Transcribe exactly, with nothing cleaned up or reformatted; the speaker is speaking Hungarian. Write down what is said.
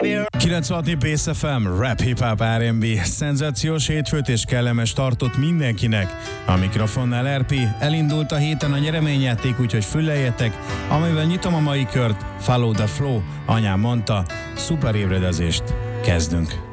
kilencvenhat Bass ef em, rap, hip-hop, er end bé, szenzációs hétfőt és kellemes tartott mindenkinek. A mikrofonnál er pé, elindult a héten a nyereményjáték, úgyhogy füleljetek, amivel nyitom a mai kört, Follow the Flow, anyám mondta, szuper ébredezést, kezdünk.